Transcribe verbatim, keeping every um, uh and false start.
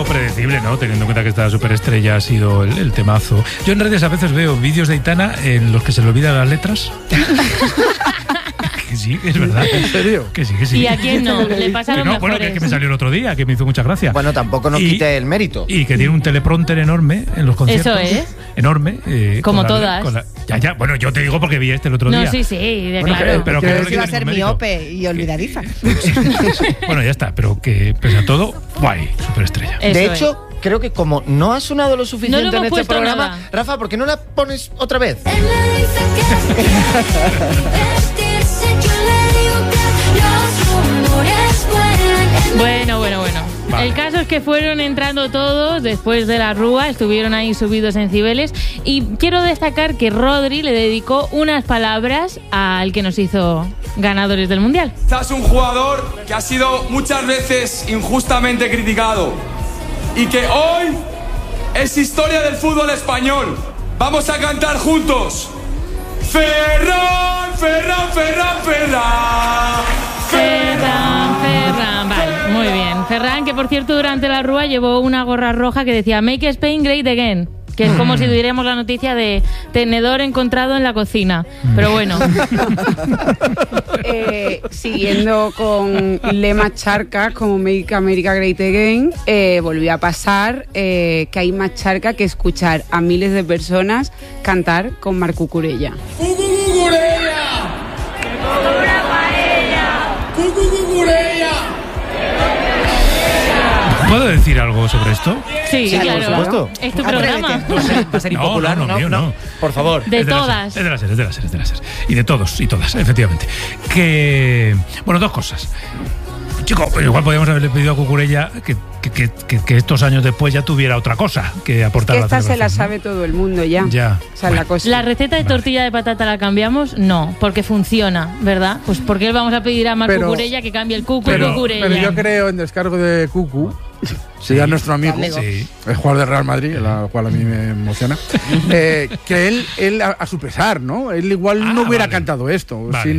poco predecible, ¿no? Teniendo en cuenta que esta superestrella ha sido el, el temazo. Yo en redes a veces veo vídeos de Aitana en los que se le olvidan las letras. Que sí, es verdad. ¿En serio? Que sí, que sí. ¿Y a quién no? Le pasa lo no, mejor. bueno, que, que me salió el otro día, que me hizo mucha gracia. Bueno, tampoco nos Y- quite el mérito. Y que tiene un teleprompter enorme en los conciertos. Eso es. Enorme. eh, Como con la- todas. con la- ya, ya. Bueno, yo te digo porque vi este el otro No, día. sí, sí, de Bueno, claro. que- pero que no le Sí, quito va a ser ningún mérito. miope y olvidadiza. Bueno, ya está, pero que pese a todo, guay, superestrella. Eso De es. hecho, creo que como no ha sonado lo suficiente No lo hemos en este puesto programa, nada. Rafa, ¿por qué no la pones otra vez? Él me dice que divertirse, yo le digo que los rumores vuelan. Bueno, bueno, bueno. Vale. El caso es que fueron entrando todos después de la rúa, estuvieron ahí subidos en Cibeles y quiero destacar que Rodri le dedicó unas palabras al que nos hizo ganadores del Mundial. Quizás un jugador que ha sido muchas veces injustamente criticado y que hoy es historia del fútbol español. Vamos a cantar juntos. Ferran, Ferran, Ferran, Ferran. Ferran, Ferran, vale, muy bien. Ferran, que por cierto durante la rúa llevó una gorra roja que decía Make Spain Great Again, que es como si diéramos la noticia de tenedor encontrado en la cocina. Pero bueno, Eh, siguiendo con lemas charcas como Make America Great Again, eh, volvió a pasar eh, que hay más charca que escuchar a miles de personas cantar con Marc Cucurella. ¡Cucucucureya! ¡Cucucucureya! ¿Puedo decir algo sobre esto? sí, Sí, por claro. supuesto. Es tu Atrévete. programa. Va a ser, va a ser No, impopular. no, no, mío no. Por favor. De Es la todas. SER, es de la SER, es de la SER, es de la SER. Y de todos y todas, efectivamente. Que. Bueno, dos cosas. Chico, igual podríamos haberle pedido a Cucurella que, que, que, que- que estos años después ya tuviera otra cosa que aportar Que a la esta se la celebración, sabe todo el mundo ya. ¿no? Ya. Esa es la cosa. ¿La receta de Vale. tortilla de patata la cambiamos? No, porque funciona, ¿verdad? Pues ¿por qué le vamos a pedir a Marc Pero- Cucurella que cambie el cucu pero- Cucurella? Pero yo creo en descargo de Cucu, si ya nuestro amigo, amigo. Sí. el jugador del Real Madrid, la cual a mí me emociona, eh, que él, él a, a su pesar, ¿no? Él igual Ah, no hubiera vale. cantado esto. Vale. Si